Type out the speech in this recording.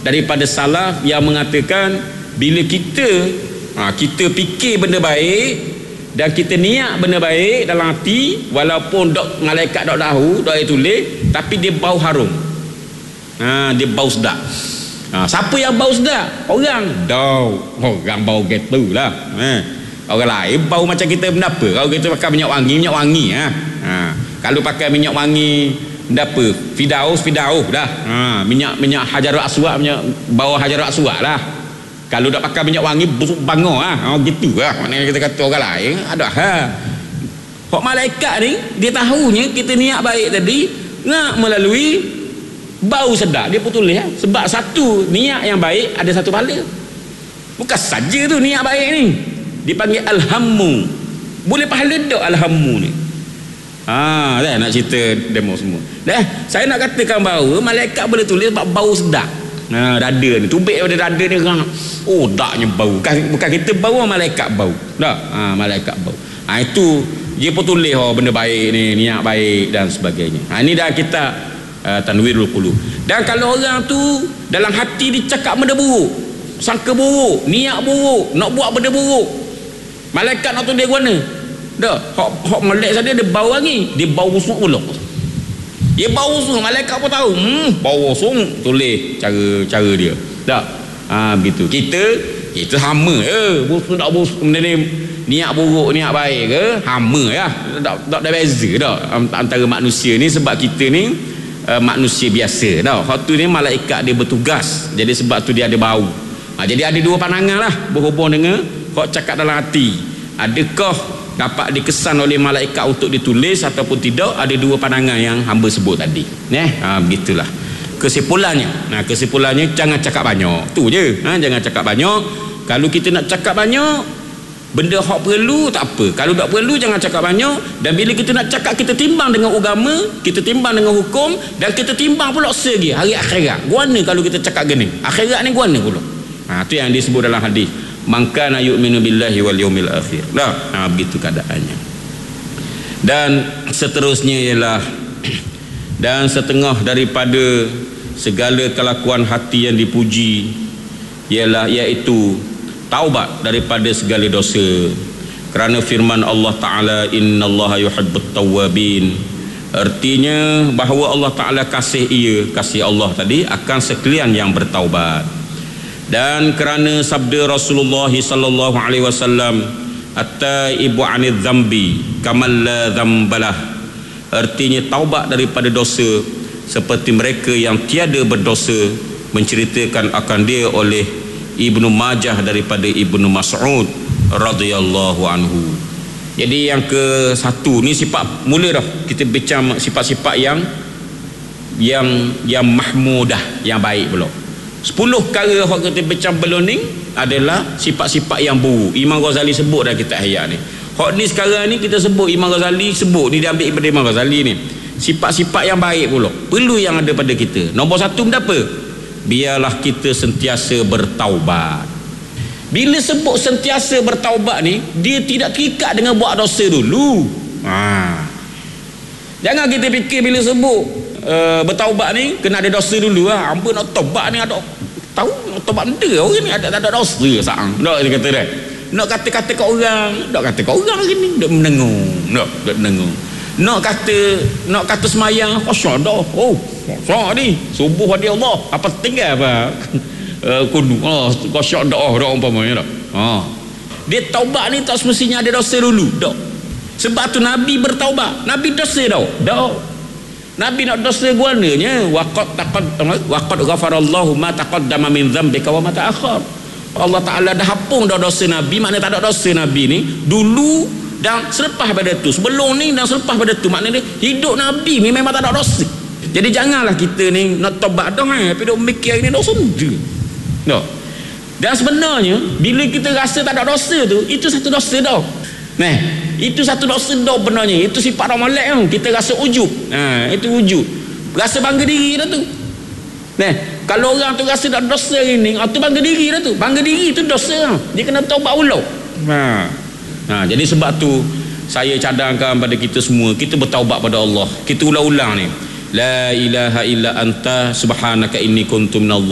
daripada salaf yang mengatakan bila kita fikir benda baik dan kita niat benda baik dalam hati, walaupun malaikat tak tahu, tak tulis, tapi dia bau harum. Dia bau sedap. Siapa yang bau sedap? Orang bau gitu lah. Orang lain bau macam kita benda apa? Kalau kita pakai minyak wangi kalau pakai minyak wangi benda apa? Fidaus dah. Minyak hajarul aswad, minyak bawah hajarul aswad lah. Kalau tak pakai minyak wangi busuk bangor gitu lah. Maknanya kita kata orang lain ada hak malaikat ni dia tahunya kita niat baik tadi nak melalui bau sedap. Dia pun tulis sebab satu niat yang baik ada satu pahala. Bukan saja tu niat baik ni, dipanggil alhammu. Boleh pahala tak alhammu ni? Dah nak cerita demo semua. Saya nak katakan bahawa malaikat boleh tulis sebab bau sedap. Dada ni, tubik pada dada ni orang, daknya bau. Bukan kita bau, malaikat bau. Malaikat bau. Itu dia pun tulis benda baik ni, niat baik dan sebagainya. Ini dah kita tanwirul qulub. Dan kalau orang tu dalam hati dia cakap benda buruk, sangka buruk, niat buruk, nak buat benda buruk, malaikat nak tulis mana? Hak melek saja dia bau lagi, dia bau busuk pula. Dia bau busuk, malaikat pun tahu bau busuk, tulis cara dia. Begitu. Kita hama busuk tak busuk benda ni, niat buruk niat baik ke hama tak ada beza antara manusia ni. Sebab kita ni manusia biasa hak tu ni malaikat dia bertugas, jadi sebab tu dia ada bau. Jadi ada dua pandangan lah berhubung dengan hak cakap dalam hati. Adakah dapat dikesan oleh malaikat untuk ditulis ataupun tidak? Ada dua pandangan yang hamba sebut tadi. Begitulah kesimpulannya. Kesimpulannya jangan cakap banyak. Tu je. Jangan cakap banyak. Kalau kita nak cakap banyak, benda hak perlu tak apa. Kalau tak perlu jangan cakap banyak. Dan bila kita nak cakap, kita timbang dengan agama, kita timbang dengan hukum, dan kita timbang pula segi hari akhirat. Guana kalau kita cakap gini. Akhirat ni guana pula. Tu yang disebut dalam hadis. Man kana yu'minu billahi wal yawmil akhir. Begitu keadaannya. Dan seterusnya ialah dan setengah daripada segala kelakuan hati yang dipuji iaitu taubat daripada segala dosa. Kerana firman Allah Ta'ala, innallaha yuhibbut tawwabin. Artinya bahawa Allah Ta'ala kasih Allah tadi akan sekalian yang bertaubat. Dan kerana sabda Rasulullah sallallahu alaihi wasallam, at-taibu 'anidz dzambi kamal la dzambalah. Artinya taubat daripada dosa seperti mereka yang tiada berdosa, menceritakan akan dia oleh Ibnu Majah daripada Ibnu Mas'ud radhiyallahu anhu. Jadi yang ke satu ni sifat mula dah kita bincang sifat-sifat yang mahmudah, yang baik pula. 10 perkara yang kita bincang belum ni adalah sifat-sifat yang buruk. Imam Ghazali sebut dah kitab Ihya ni. Hak ni sekarang ni kita sebut, Imam Ghazali sebut ni, dia ambil daripada Imam Ghazali ni. Sifat-sifat yang baik pula perlu yang ada pada kita. Nombor 1 benda apa? Biarlah kita sentiasa bertaubat. Bila sebut sentiasa bertaubat ni, dia tidak terikat dengan buat dosa dulu. Jangan kita fikir bila sebut bertaubat ni kena ada dosa dulu. Hamba nak taubat ni ada tahu nak taubat benda orang ni ada dosa sang. Nak dia kata dah. Nak kata-kata kat orang, nak kata kat orang gini, nak mendengung, nak mendengung. Nak kata semayang, kosong dah. Kosong ni subuh hadi Allah. Apa tinggal apa? Kudu. Kosong dah umpamanya dah. Dia taubat ni tak semestinya ada dosa dulu. Dak. Sebab tu Nabi bertaubat. Nabi dosa dah. Dak. Nabi nak dosa guananya waqad ghafarallahu ma taqaddama min dzambika wa ma ta'akhkhar. Allah Ta'ala dah hapung dah dosa Nabi. Maknanya tak ada dosa Nabi ni dulu dan selepas pada tu, sebelum ni dan selepas pada tu. Maknanya hidup Nabi ni memang tak ada dosa. Jadi janganlah kita ni nak tobat dah tapi duk mikir ini dosa je. Dan sebenarnya bila kita rasa tak ada dosa tu, itu satu dosa dah. Itu satu dosa dah benarnya. Itu sifat orang molek tu. Kita rasa ujub. Itu ujub. Rasa bangga diri dah tu. Kalau orang tu rasa tak dosa ini, tu bangga diri dah tu. Bangga diri tu dosa. Dia kena taubat ulang. Jadi sebab tu saya cadangkan pada kita semua, kita bertaubat pada Allah. Kita ulang-ulang ni. La ilaha illa anta subhanaka inni kuntu minadh